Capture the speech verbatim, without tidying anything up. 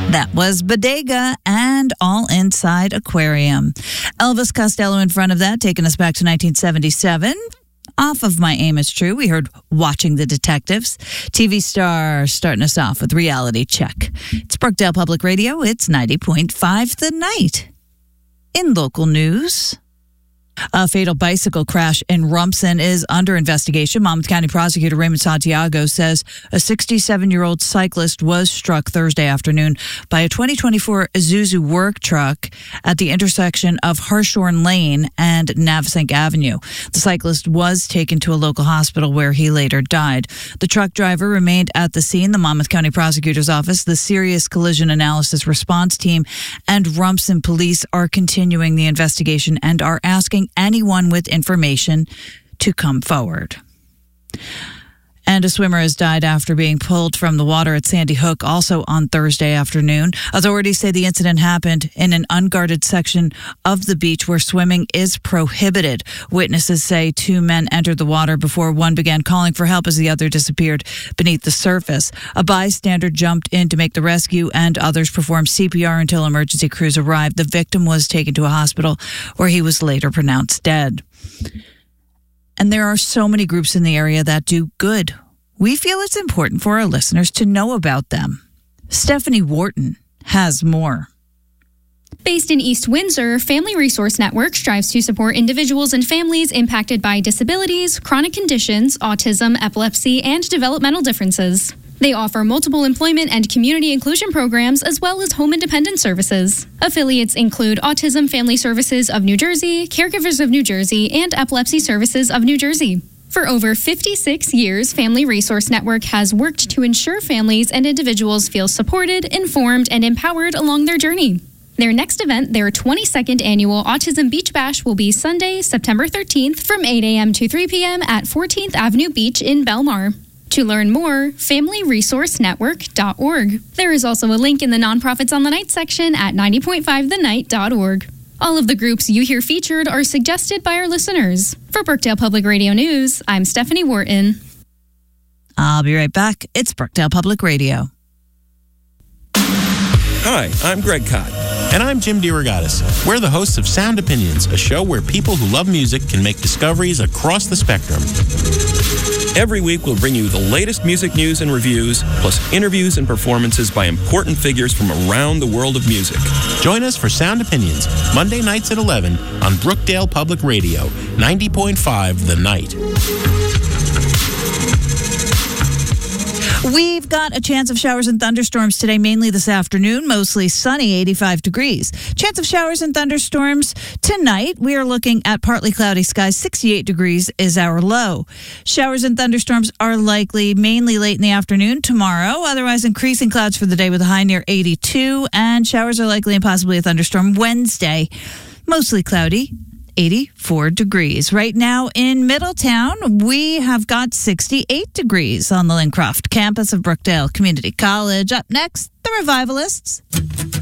That was Bodega and All Inside Aquarium. Elvis Costello in front of that, taking us back to nineteen seventy-seven. Off of My Aim Is True, we heard Watching the Detectives. T V star starting us off with Reality Check. It's Brookdale Public Radio. It's ninety point five The Night. In local news, a fatal bicycle crash in Rumson is under investigation. Monmouth County Prosecutor Raymond Santiago says a sixty-seven-year-old cyclist was struck Thursday afternoon by a twenty twenty-four Isuzu work truck at the intersection of Harshorn Lane and Navesink Avenue. The cyclist was taken to a local hospital where he later died. The truck driver remained at the scene. The Monmouth County Prosecutor's Office, the Serious Collision Analysis Response Team, and Rumson Police are continuing the investigation and are asking anyone with information to come forward. And a swimmer has died after being pulled from the water at Sandy Hook also on Thursday afternoon. Authorities say the incident happened in an unguarded section of the beach where swimming is prohibited. Witnesses say two men entered the water before one began calling for help as the other disappeared beneath the surface. A bystander jumped in to make the rescue and others performed C P R until emergency crews arrived. The victim was taken to a hospital where he was later pronounced dead. And there are so many groups in the area that do good. We feel it's important for our listeners to know about them. Stephanie Wharton has more. Based in East Windsor, Family Resource Network strives to support individuals and families impacted by disabilities, chronic conditions, autism, epilepsy, and developmental differences. They offer multiple employment and community inclusion programs as well as home independent services. Affiliates include Autism Family Services of New Jersey, Caregivers of New Jersey, and Epilepsy Services of New Jersey. For over fifty-six years, Family Resource Network has worked to ensure families and individuals feel supported, informed, and empowered along their journey. Their next event, their twenty-second annual Autism Beach Bash, will be Sunday, September thirteenth from eight a.m. to three p.m. at fourteenth Avenue Beach in Belmar. To learn more, family resource network dot org. There is also a link in the Nonprofits on the Night section at ninety point five the night dot org. All of the groups you hear featured are suggested by our listeners. For Brookdale Public Radio News, I'm Stephanie Wharton. I'll be right back. It's Brookdale Public Radio. Hi, I'm Greg Kot. And I'm Jim DeRogatis. We're the hosts of Sound Opinions, a show where people who love music can make discoveries across the spectrum. Every week, we'll bring you the latest music news and reviews, plus interviews and performances by important figures from around the world of music. Join us for Sound Opinions, Monday nights at eleven on Brookdale Public Radio, ninety point five The Night. We've got a chance of showers and thunderstorms today, mainly this afternoon, mostly sunny, eighty-five degrees. Chance of showers and thunderstorms tonight. We are looking at partly cloudy skies, sixty-eight degrees is our low. Showers and thunderstorms are likely mainly late in the afternoon tomorrow, otherwise increasing clouds for the day with a high near eighty-two, and showers are likely and possibly a thunderstorm Wednesday, mostly cloudy, eighty-four degrees. Right now in Middletown, we have got sixty-eight degrees on the Lincroft campus of Brookdale Community College. Up next, the Revivalists.